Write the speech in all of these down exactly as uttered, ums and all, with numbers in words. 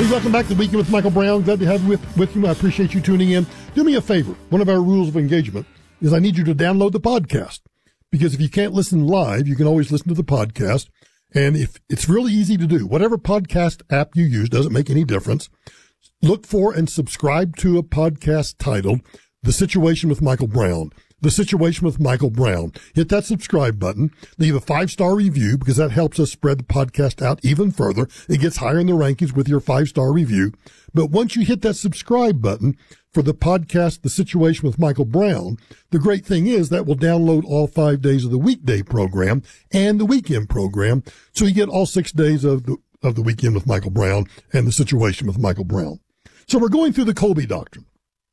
Hey, welcome back to the Weekend with Michael Brown. Glad to have you with, with you. I appreciate you tuning in. Do me a favor. One of our rules of engagement is I need you to download the podcast, because if you can't listen live, you can always listen to the podcast. And if it's really easy to do, whatever podcast app you use, doesn't make any difference. Look for and subscribe to a podcast titled The Situation with Michael Brown. The Situation with Michael Brown. Hit that subscribe button. Leave a five-star review, because that helps us spread the podcast out even further. It gets higher in the rankings with your five-star review. But once you hit that subscribe button for the podcast, The Situation with Michael Brown, the great thing is that will download all five days of the weekday program and the weekend program. So you get all six days of the, of the Weekend with Michael Brown and The Situation with Michael Brown. So we're going through the Colby Doctrine.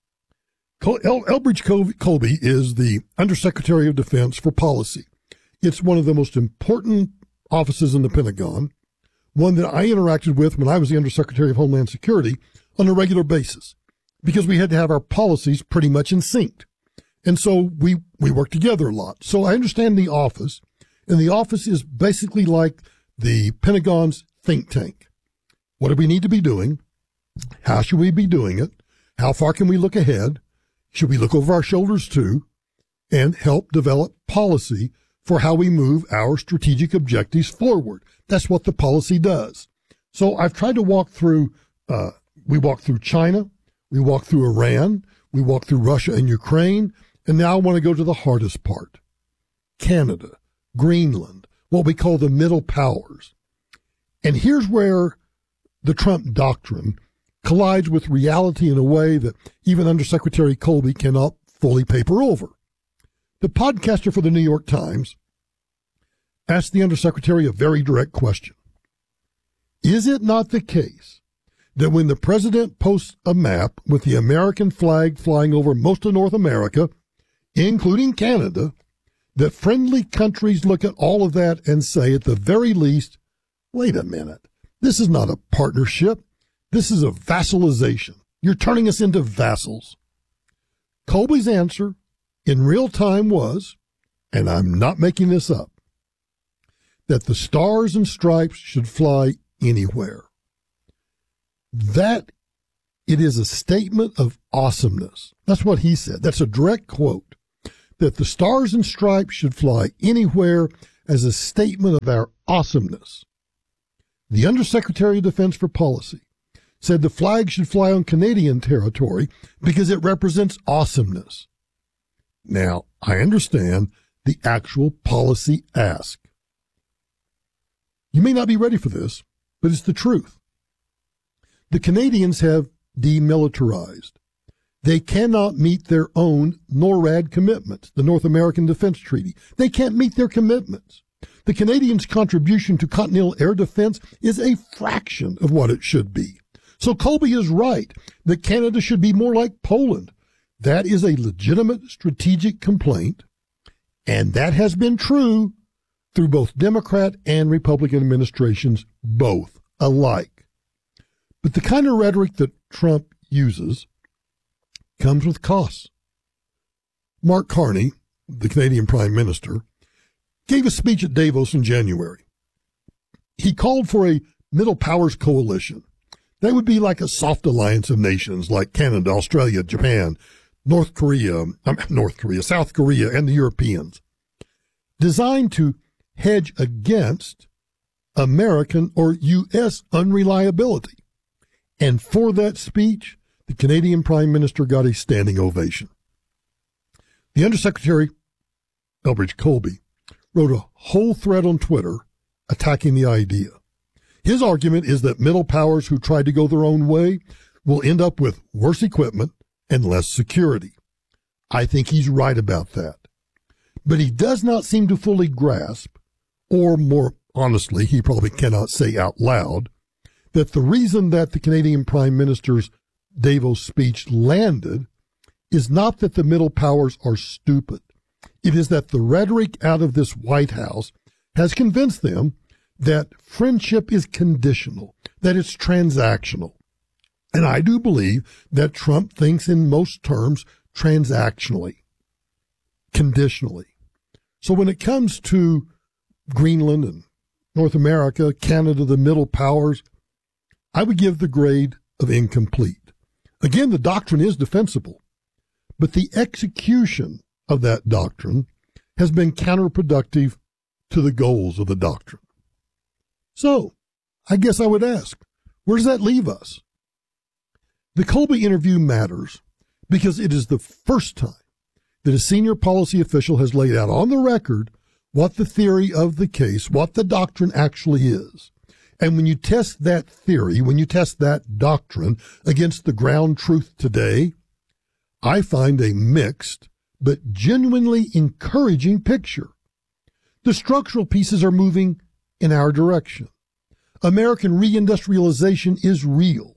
El- Elbridge Colby is the Undersecretary of Defense for Policy. It's one of the most important offices in the Pentagon, one that I interacted with when I was the Undersecretary of Homeland Security on a regular basis, because we had to have our policies pretty much in sync. And so we, we worked together a lot. So I understand the office, and the office is basically like the Pentagon's think tank. What do we need to be doing? How should we be doing it? How far can we look ahead? Should we look over our shoulders too, and help develop policy for how we move our strategic objectives forward? That's what the policy does. So I've tried to walk through, uh, we walked through China, we walked through Iran, we walked through Russia and Ukraine, and now I want to go to the hardest part. Canada, Greenland, what we call the middle powers. And here's where the Trump doctrine collides with reality in a way that even Undersecretary Colby cannot fully paper over. The podcaster for the New York Times asked the Undersecretary a very direct question. Is it not the case that when the president posts a map with the American flag flying over most of North America, including Canada, that friendly countries look at all of that and say, at the very least, wait a minute, this is not a partnership. This is a vassalization. You're turning us into vassals. Colby's answer in real time was, and I'm not making this up, that the stars and stripes should fly anywhere. That it is a statement of awesomeness. That's what he said. That's a direct quote. That the stars and stripes should fly anywhere as a statement of our awesomeness. The Undersecretary of Defense for Policy said the flag should fly on Canadian territory because it represents awesomeness. Now, I understand the actual policy ask. You may not be ready for this, but it's the truth. The Canadians have demilitarized. They cannot meet their own NORAD commitments, the North American Defense Treaty. They can't meet their commitments. The Canadians' contribution to continental air defense is a fraction of what it should be. So Colby is right that Canada should be more like Poland. That is a legitimate strategic complaint, and that has been true through both Democrat and Republican administrations, both alike. But the kind of rhetoric that Trump uses comes with costs. Mark Carney, the Canadian Prime Minister, gave a speech at Davos in January. He called for a middle powers coalition. That would be like a soft alliance of nations like Canada, Australia, Japan, North Korea, um, North Korea, South Korea, and the Europeans, designed to hedge against American or U S unreliability. And for that speech, the Canadian Prime Minister got a standing ovation. The Undersecretary, Elbridge Colby, wrote a whole thread on Twitter attacking the idea. His argument is that middle powers who try to go their own way will end up with worse equipment and less security. I think he's right about that. But he does not seem to fully grasp, or more honestly, he probably cannot say out loud, that the reason that the Canadian Prime Minister's Davos speech landed is not that the middle powers are stupid. It is that the rhetoric out of this White House has convinced them that friendship is conditional, that it's transactional. And I do believe that Trump thinks in most terms transactionally, conditionally. So when it comes to Greenland and North America, Canada, the middle powers, I would give the grade of incomplete. Again, the doctrine is defensible, but the execution of that doctrine has been counterproductive to the goals of the doctrine. So, I guess I would ask, where does that leave us? The Colby interview matters because it is the first time that a senior policy official has laid out on the record what the theory of the case, what the doctrine actually is. And when you test that theory, when you test that doctrine against the ground truth today, I find a mixed but genuinely encouraging picture. The structural pieces are moving in our direction. American reindustrialization is real.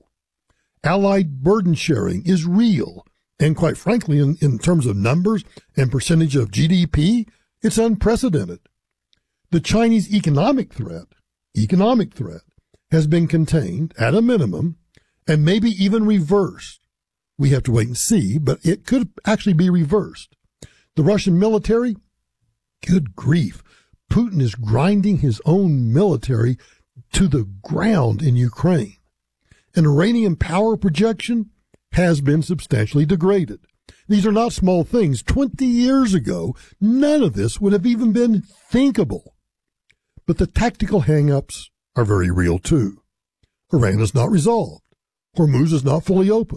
Allied burden sharing is real. And quite frankly, in, in terms of numbers and percentage of G D P, it's unprecedented. The Chinese economic threat, economic threat, has been contained at a minimum and maybe even reversed. We have to wait and see, but it could actually be reversed. The Russian military, good grief, Putin is grinding his own military to the ground in Ukraine. An Iranian power projection has been substantially degraded. These are not small things. Twenty years ago, none of this would have even been thinkable. But the tactical hang-ups are very real too. Iran is not resolved. Hormuz is not fully open.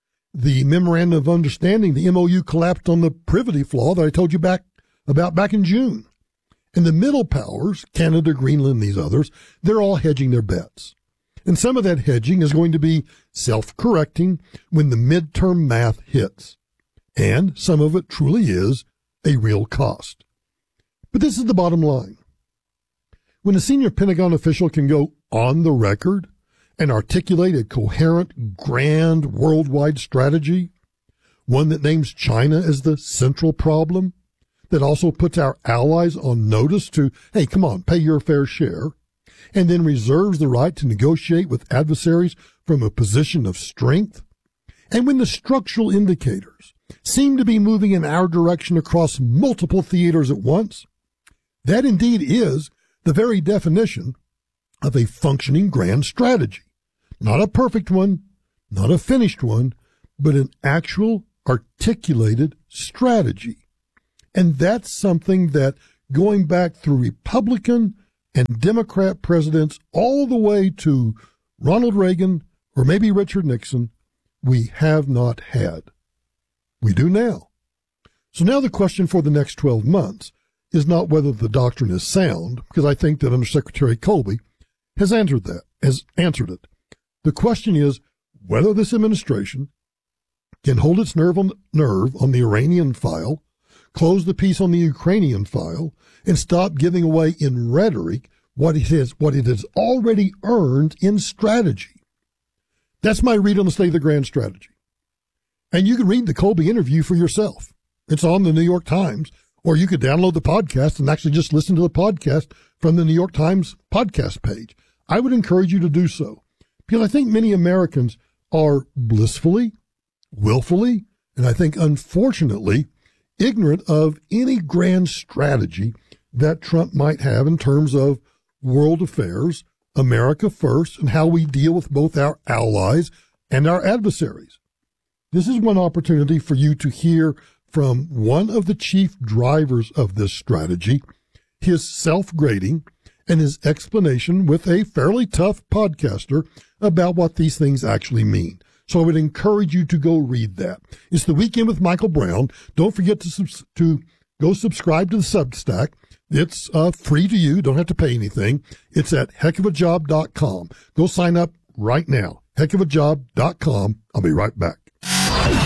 The Memorandum of Understanding, the M O U, collapsed on the privity flaw that I told you back about back in June. And the middle powers, Canada, Greenland, these others, they're all hedging their bets. And some of that hedging is going to be self-correcting when the midterm math hits. And some of it truly is a real cost. But this is the bottom line. When a senior Pentagon official can go on the record and articulate a coherent, grand, worldwide strategy, one that names China as the central problem, that also puts our allies on notice to, hey, come on, pay your fair share, and then reserves the right to negotiate with adversaries from a position of strength, and when the structural indicators seem to be moving in our direction across multiple theaters at once, that indeed is the very definition of a functioning grand strategy. Not a perfect one, not a finished one, but an actual articulated strategy. And that's something that, going back through Republican and Democrat presidents all the way to Ronald Reagan or maybe Richard Nixon, we have not had. We do now. So now the question for the next twelve months is not whether the doctrine is sound, because I think that Undersecretary Colby has answered that, has answered it. The question is whether this administration can hold its nerve on, nerve on the Iranian file, close the peace on the Ukrainian file, and stop giving away in rhetoric what it has, what it has already earned in strategy. That's my read on the state of the grand strategy. And you can read the Colby interview for yourself. It's on the New York Times, or you could download the podcast and actually just listen to the podcast from the New York Times podcast page. I would encourage you to do so, because I think many Americans are blissfully, willfully, and I think unfortunately ignorant of any grand strategy that Trump might have in terms of world affairs, America first, and how we deal with both our allies and our adversaries. This is one opportunity for you to hear from one of the chief drivers of this strategy, his self-grading and his explanation with a fairly tough podcaster about what these things actually mean. So I would encourage you to go read that. It's The Weekend with Michael Brown. Don't forget to subs- to go subscribe to the Substack. It's uh, free to you. Don't have to pay anything. It's at heck of a job dot com. Go sign up right now. heck of a job dot com. I'll be right back.